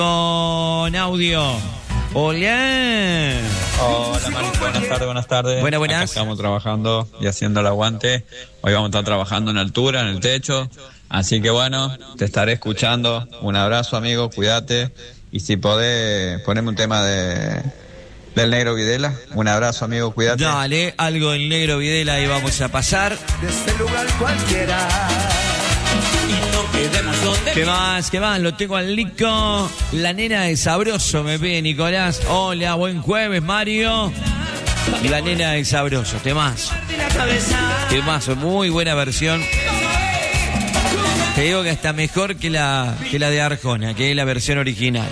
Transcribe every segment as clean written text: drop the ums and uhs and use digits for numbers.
con audio. Hola. Hola, Marito, buenas tardes. Buenas. Acá estamos trabajando y haciendo el aguante. Hoy vamos a estar trabajando en altura, en el techo. Así que bueno, te estaré escuchando. Un abrazo, amigo, cuídate. Y si podés, poneme un tema del Negro Videla. Un abrazo, amigo, cuídate. Dale, algo del Negro Videla y vamos a pasar. De este lugar cualquiera. ¿Qué más? Lo tengo al Lico. La nena de Sabroso me pide Nicolás. Hola, buen jueves, Mario. La nena de Sabroso, temazo. Temazo, muy buena versión. Te digo que está mejor que la de Arjona, que es la versión original.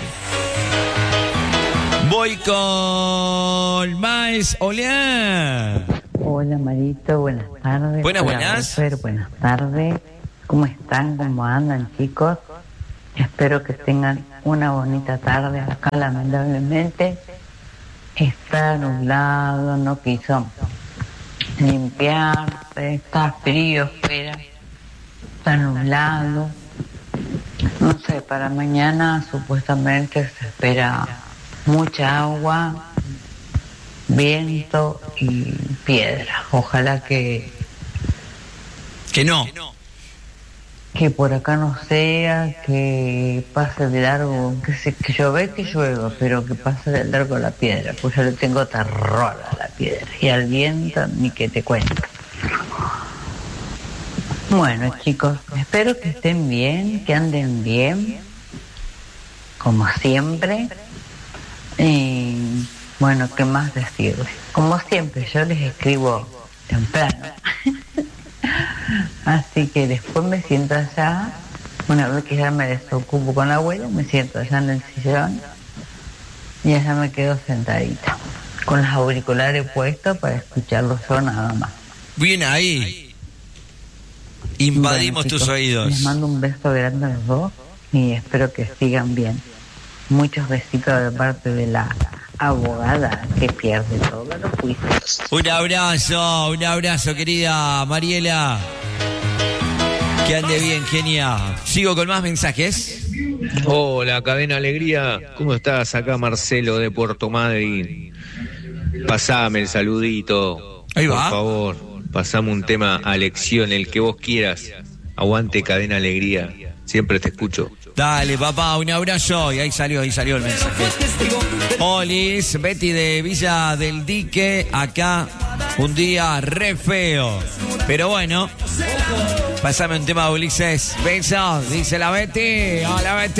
Voy con Maes. Hola. Hola, Marito, buenas tardes. Buenas. Buenas tardes. ¿Cómo están? ¿Cómo andan, chicos? Espero que tengan una bonita tarde. Acá, lamentablemente, está nublado, no quiso limpiarse, está frío afuera, está nublado. No sé, para mañana supuestamente se espera mucha agua, viento y piedra. Ojalá que no. Que por acá no sea, que pase de largo, que llueva, pero que pase de largo la piedra, pues yo le tengo terror a la piedra y al viento ni que te cuento. Bueno, chicos, espero que estén bien, que anden bien, como siempre. Y bueno, ¿qué más decirles? Como siempre, yo les escribo temprano. Así que después me siento allá, una vez que ya me desocupo con la abuela, me siento allá en el sillón y allá me quedo sentadita, con los auriculares puestos para escucharlo yo nada más. Bien ahí. Invadimos tus oídos. Les mando un beso grande a los dos y espero que sigan bien. Muchos besitos de parte de la abogada que pierde todos los juicios. Un abrazo, querida Mariela. Que ande bien, genia. Sigo con más mensajes. Hola, Cadena Alegría. ¿Cómo estás? Acá Marcelo de Puerto Madryn. Pasame el saludito. Ahí va. Por favor, pasame un tema a elección, el que vos quieras. Aguante Cadena Alegría. Siempre te escucho. Dale, papá, un abrazo. Y ahí salió el mensaje. Olis, Betty de Villa del Dique. Acá, un día re feo. Pero bueno, pásame un tema de Ulises. Besos, dice la Betty. Hola, Betty.